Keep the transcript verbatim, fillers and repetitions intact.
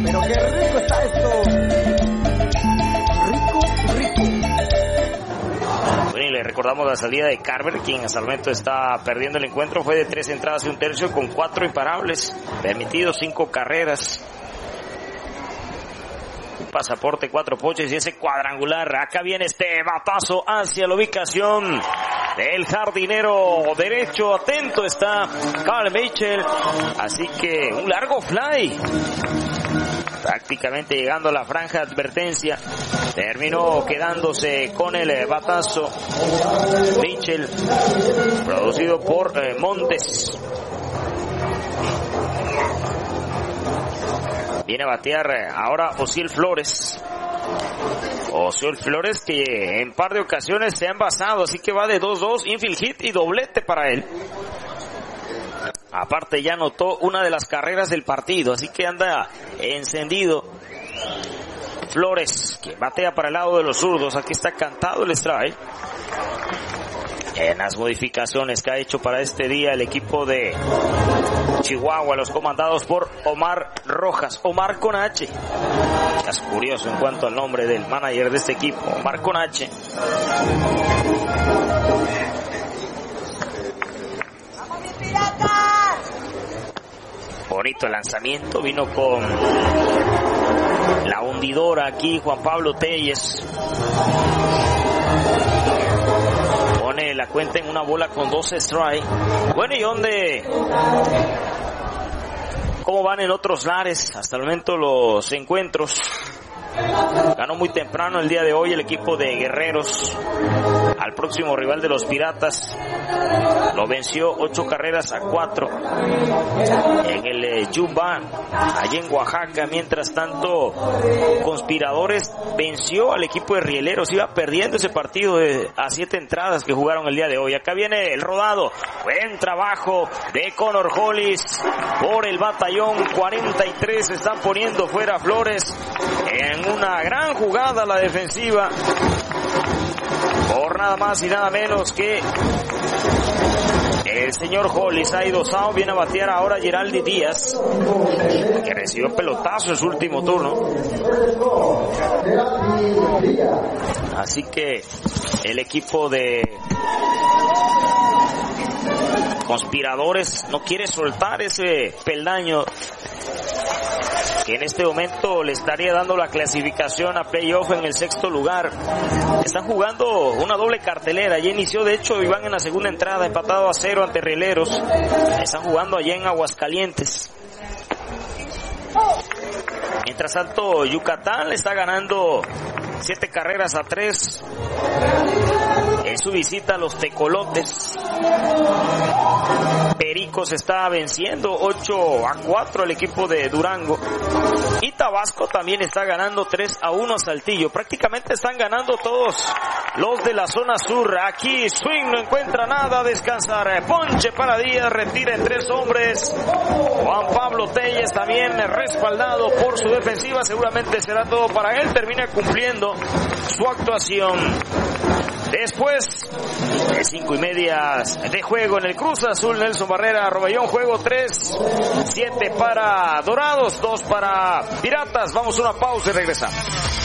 Pero qué rico está esto. Rico, rico. Bueno, y le recordamos la salida de Carver, quien hasta el momento está perdiendo el encuentro. Fue de tres entradas y un tercio con cuatro imparables. Permitidos cinco carreras. Pasaporte, cuatro poches y ese cuadrangular. Acá viene este batazo hacia la ubicación del jardinero derecho. Atento está Carl Mitchell. Así que un largo fly. Prácticamente llegando a la franja de advertencia. Terminó quedándose con el batazo Mitchell, producido por eh, Montes. Viene a batear ahora Osiel Flores. Osiel Flores que en par de ocasiones se ha envasado, así que va de dos dos, infield hit y doblete para él. Aparte ya anotó una de las carreras del partido, así que anda encendido Flores, que batea para el lado de los zurdos. Aquí está cantado el strike. En las modificaciones que ha hecho para este día el equipo de Chihuahua, los comandados por Omar Rojas, Omar con H. Es curioso en cuanto al nombre del manager de este equipo, Omar con H. Bonito el lanzamiento, vino con la hundidora aquí Juan Pablo Telles. Pone la cuenta en una bola con doce strike. Bueno, y donde, ¿cómo van en otros lares hasta el momento los encuentros? Ganó muy temprano el día de hoy el equipo de Guerreros al próximo rival de los Piratas. Lo venció ocho carreras a cuatro en el eh, Yumba, allí en Oaxaca. Mientras tanto, Conspiradores venció al equipo de Rieleros. Iba perdiendo ese partido de, a siete entradas que jugaron el día de hoy. Acá viene el rodado. Buen trabajo de Connor Hollis por el batallón cuarenta y tres. Se están poniendo fuera Flores en una gran jugada la defensiva. Por nada más y nada menos que el señor Hollis ha ido sao. Viene a batear ahora Geraldi Díaz, que recibió pelotazo en su último turno. Así que el equipo de Conspiradores no quiere soltar ese peldaño que en este momento le estaría dando la clasificación a playoff en el sexto lugar. Están jugando una doble cartelera. Ya inició, de hecho, y van en la segunda entrada, empatado a cero ante Rieleros. Están jugando allá en Aguascalientes. Mientras tanto, Yucatán le está ganando siete carreras a tres en su visita a los Tecolotes. Pericos está venciendo ocho a cuatro el equipo de Durango. Y Tabasco también está ganando tres a uno a Saltillo. Prácticamente están ganando todos los de la zona sur. Aquí Swing no encuentra nada, a descansar. Ponche para Díaz, retira en tres hombres. Juan Pablo Telles también respaldado por su defensiva. Seguramente será todo para él. Termina cumpliendo su actuación. Después de cinco y media de juego en el Cruz Azul, Nelson Barrera, Robellón, juego tres, siete para Dorados, dos para Piratas. Vamos a una pausa y regresamos.